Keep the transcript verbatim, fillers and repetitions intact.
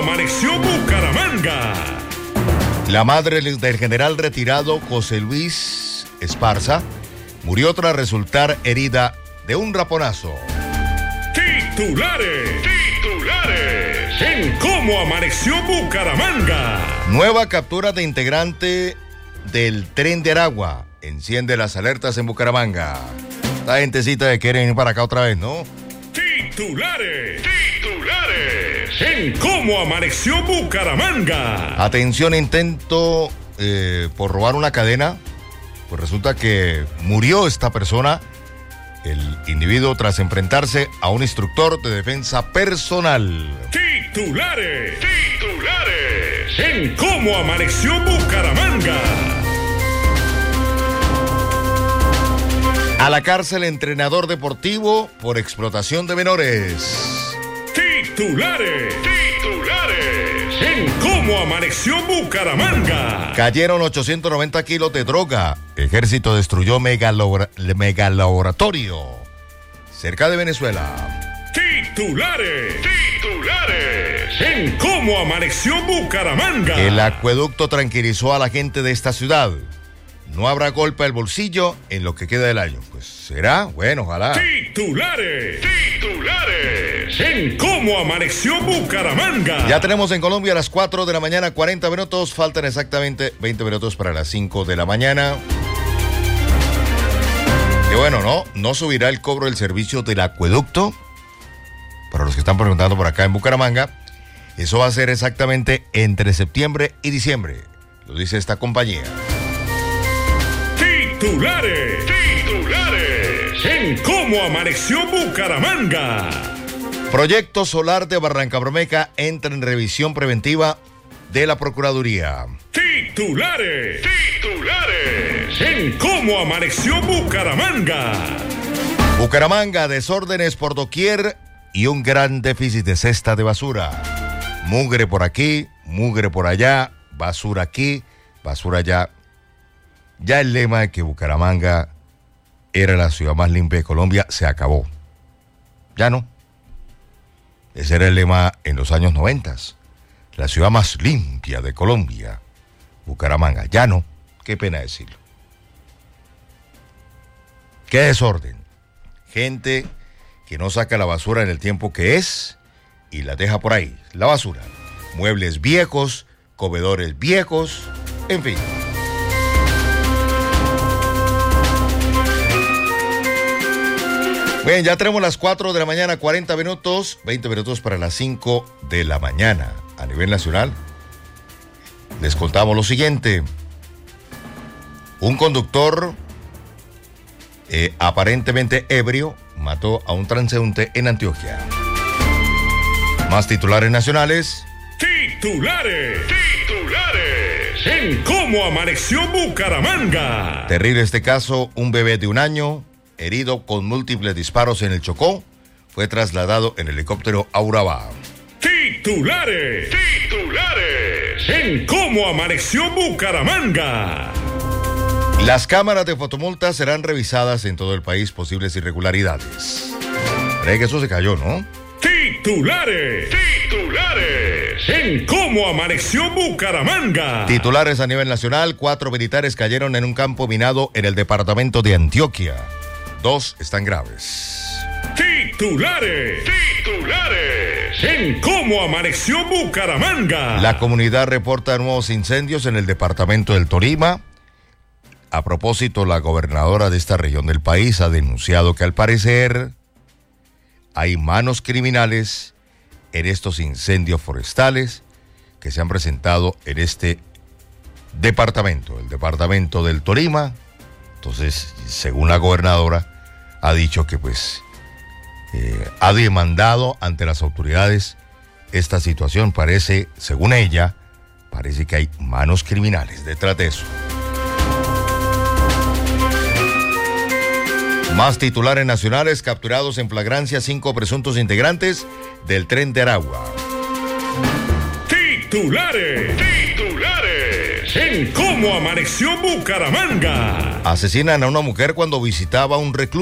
amaneció Bucaramanga? La madre del general retirado José Luis Esparza murió tras resultar herida de un raponazo. Titulares, titulares, en cómo amaneció Bucaramanga. Nueva captura de integrante del Tren de Aragua. Enciende las alertas en Bucaramanga. Esta gentecita de quiere venir para acá otra vez, ¿no? Titulares, titulares, en cómo amaneció Bucaramanga. Atención, intento eh, por robar una cadena. Pues resulta que murió esta persona, el individuo, tras enfrentarse a un instructor de defensa personal. Titulares, titulares, en cómo amaneció Bucaramanga. A la cárcel entrenador deportivo por explotación de menores. Titulares, titulares, en cómo amaneció Bucaramanga. Cayeron ochocientos noventa kilos de droga. Ejército destruyó megalabora- megalaboratorio cerca de Venezuela. Titulares, titulares, en cómo amaneció Bucaramanga. El acueducto tranquilizó a la gente de esta ciudad. No habrá golpe al bolsillo en lo que queda del año. Pues será, bueno, ojalá. Titulares, titulares, en cómo amaneció Bucaramanga. Ya tenemos en Colombia a las cuatro de la mañana, cuarenta minutos. Faltan exactamente veinte minutos para las cinco de la mañana. Y bueno, no, no subirá el cobro del servicio del acueducto. Para los que están preguntando por acá en Bucaramanga, eso va a ser exactamente entre septiembre y diciembre. Lo dice esta compañía. Titulares, titulares, en cómo amaneció Bucaramanga. Proyecto solar de Barrancabermeja entra en revisión preventiva de la Procuraduría. Titulares, titulares, en cómo amaneció Bucaramanga. Bucaramanga, desórdenes por doquier y un gran déficit de cesta de basura. Mugre por aquí, mugre por allá, basura aquí, basura allá. Ya el lema de que Bucaramanga era la ciudad más limpia de Colombia se acabó. Ya no. Ese era el lema en los años noventas. La ciudad más limpia de Colombia, Bucaramanga. Ya no. Qué pena decirlo. Qué desorden. Gente que no saca la basura en el tiempo que es y la deja por ahí. La basura. Muebles viejos, comedores viejos, en fin. Bien, ya tenemos las cuatro de la mañana, cuarenta minutos, veinte minutos para las cinco de la mañana. A nivel nacional, les contamos lo siguiente. Un conductor eh, aparentemente ebrio mató a un transeúnte en Antioquia. Más titulares nacionales. Titulares, titulares, en cómo amaneció Bucaramanga. Terrible este caso, un bebé de un año, herido con múltiples disparos en el Chocó, fue trasladado en helicóptero a Urabá. Titulares, titulares, en cómo amaneció Bucaramanga. Las cámaras de fotomultas serán revisadas en todo el país, posibles irregularidades. Cree que eso se cayó, ¿no? Titulares, titulares, en cómo amaneció Bucaramanga. Titulares a nivel nacional, cuatro militares cayeron en un campo minado en el departamento de Antioquia. Dos están graves. Titulares, titulares, en cómo amaneció Bucaramanga. La comunidad reporta nuevos incendios en el departamento del Tolima. A propósito, la gobernadora de esta región del país ha denunciado que al parecer hay manos criminales en estos incendios forestales que se han presentado en este departamento, el departamento del Tolima. Entonces, según la gobernadora, ha dicho que pues eh, ha demandado ante las autoridades esta situación. Parece, según ella, parece que hay manos criminales detrás de eso. Más titulares nacionales, capturados en flagrancia cinco presuntos integrantes del Tren de Aragua. Titulares, titulares, en cómo amaneció Bucaramanga. Asesinan a una mujer cuando visitaba un recluso.